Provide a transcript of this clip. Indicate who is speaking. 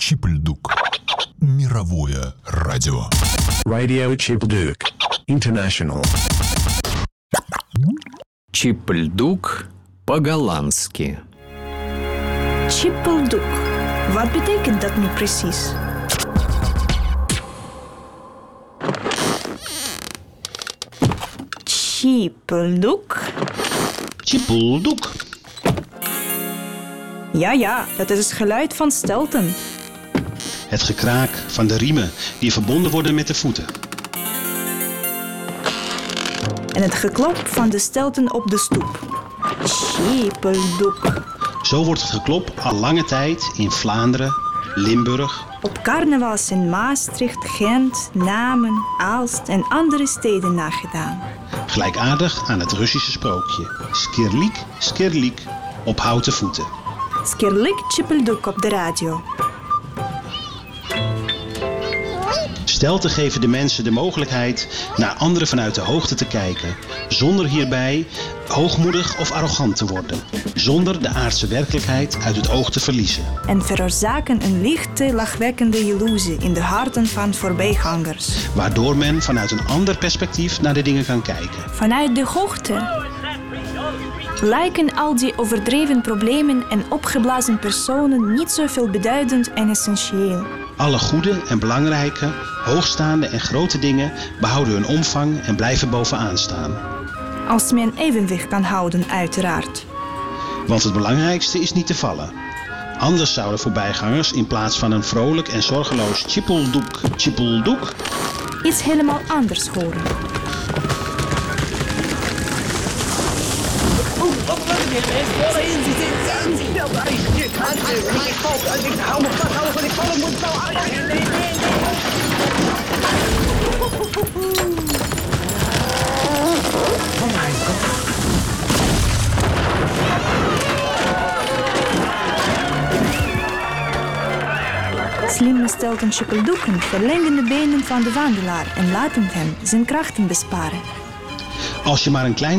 Speaker 1: Чипульдук. Мировое радио.
Speaker 2: Radio Chippelduk International.
Speaker 3: Чипульдук по-голландски.
Speaker 4: Chippelduk. Wat betekent dat nu precies? Chippelduk?
Speaker 5: Chippelduk.
Speaker 4: Ja, dat is het geluid van stelten.
Speaker 5: Het gekraak van de riemen die verbonden worden met de voeten.
Speaker 4: En het geklop van de stelten op de stoep. Chippelduk.
Speaker 5: Zo wordt het geklop al lange tijd in Vlaanderen, Limburg,
Speaker 4: Op carnavals in Maastricht, Gent, Namen, Aalst en andere steden nagedaan.
Speaker 5: gelijkaardig aan het Russische sprookje. Skirlik, skirlik, op houten voeten.
Speaker 4: Skirlik Chippelduk op de radio.
Speaker 5: Stelten geven de mensen de mogelijkheid naar anderen vanuit de hoogte te kijken, zonder hierbij hoogmoedig of arrogant te worden, zonder de aardse werkelijkheid uit het oog te verliezen.
Speaker 4: En veroorzaken een lichte, lachwekkende illusie in de harten van voorbijgangers.
Speaker 5: Waardoor men vanuit een ander perspectief naar de dingen kan kijken.
Speaker 4: Vanuit de hoogte lijken al die overdreven problemen en opgeblazen personen niet zoveel beduidend en essentieel.
Speaker 5: Alle goede en belangrijke, hoogstaande en grote dingen behouden hun omvang en blijven bovenaan staan.
Speaker 4: Als men evenwicht kan houden, uiteraard.
Speaker 5: Want het belangrijkste is niet te vallen. Anders zouden voorbijgangers in plaats van een vrolijk en zorgeloos Chippelduk, Chippelduk
Speaker 4: Iets helemaal anders horen. Slimme stelten Chippeldukken verlengen de benen van de wandelaar en laten hem zijn krachten besparen.
Speaker 5: Als je maar een klein